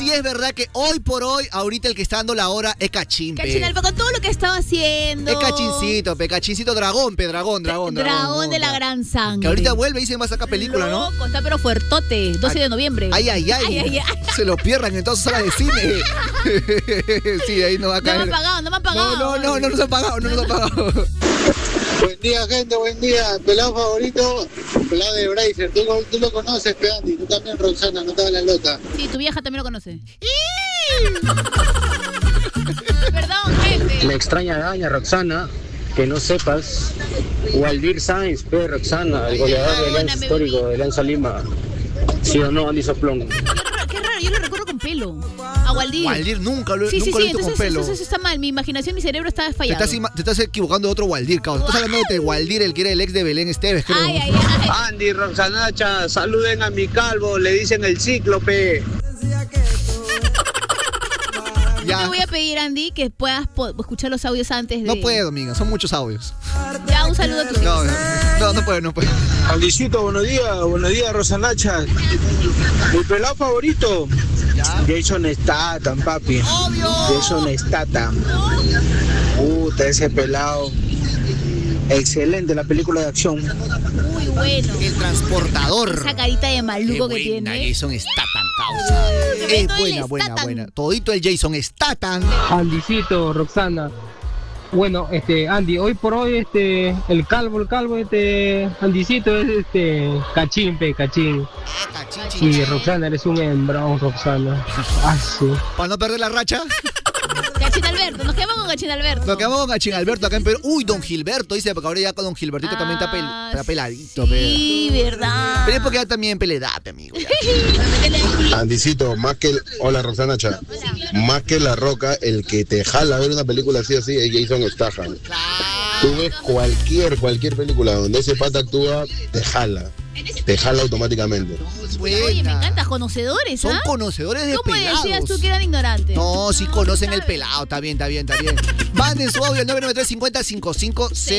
sí es verdad que hoy por hoy, ahorita el que está dando la hora es Cachín, pe. Cachín Alba, con todo lo que estaba haciendo. Es Cachincito, pe. Cachincito dragón, pe. Dragón de la gran sangre. Que ahorita vuelve y dicen va a sacar película, ¿no? Loco, está pero fuertote. 12 de noviembre. Ay. Se lo pierdan en todas sus salas de cine. Sí, ahí no va a caer. No me han pagado. No nos han pagado. Buen día, gente, buen día. Pelado favorito, pelado de Bracer. Tú lo conoces, Andy. Tú también, Roxana, no te hagas la loca. Sí, tu vieja también lo conoce. Perdón, gente. Me extraña daña, Roxana, que no sepas. Waldir Sainz, Roxana, el goleador del Alianza Histórico de Alianza Lima. ¿Sí o no, Andy Soplón? Qué raro, yo lo recuerdo con pelo. A Waldir. Waldir nunca lo he visto con pelo. Entonces está mal, mi imaginación, mi cerebro está fallado. Te estás equivocando de otro Waldir, cabrón. Estás hablando de Waldir, el que era el ex de Belén Esteves, creo. Ay. Andy, Roxanacha, saluden a mi calvo, le dicen el cíclope. Ya. Te voy a pedir, Andy, que puedas escuchar los audios antes de... No puedo, amiga, son muchos audios. Ya, un saludo a tu No puedo. Andicito, buenos días, Rosanacha. Mi pelado favorito, Jason Statham, papi. ¡Obvio! Jason Statham. Puta, ese pelado. Excelente la película de acción. Muy bueno. El transportador. Esa carita de maluco que tiene. Jason Statham, causa. Es buena. Todito el Jason Statham. Andicito, Roxana. Bueno, Andy, hoy por hoy, el calvo, Andicito es Cachín. Cachín. Sí, Roxana, eres un hembrón, Roxana. Sí. Para no perder la racha. Cachín Alberto, nos quedamos con Cachín Alberto. Acá en Perú. Uy, don Gilberto, dice, porque ahora ya con don Gilbertito también está peladito. Sí, verdad. Pero es porque ya también peledate, amigo. Andicito, hola Roxanacha. Más que La Roca, el que te jala a ver una película así es Jason Statham. Tú ves cualquier película donde ese pata actúa, te jala automáticamente. Oye, me encanta, conocedores, Son conocedores de ¿Cómo pelados. decías tú que eran ignorantes? No, sí conocen el pelado, está bien. Manden su audio al 993 50 55